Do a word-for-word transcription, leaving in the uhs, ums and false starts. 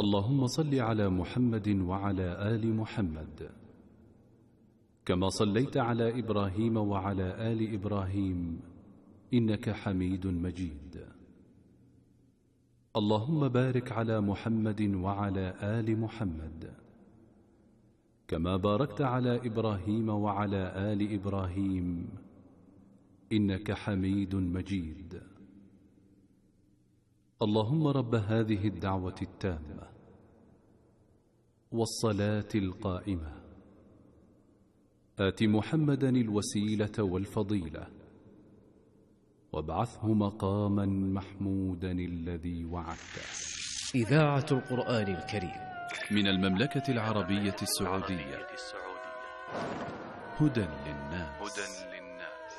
اللهم صل على محمد وعلى آل محمد كما صليت على إبراهيم وعلى آل إبراهيم إنك حميد مجيد. اللهم بارك على محمد وعلى آل محمد كما باركت على إبراهيم وعلى آل إبراهيم إنك حميد مجيد. اللهم رب هذه الدعوة التامة والصلاة القائمة آت محمدا الوسيلة والفضيلة وابعثه مقاما محمودا الذي وعدته. إذاعة القرآن الكريم من المملكة العربية السعودية. هدى للناس.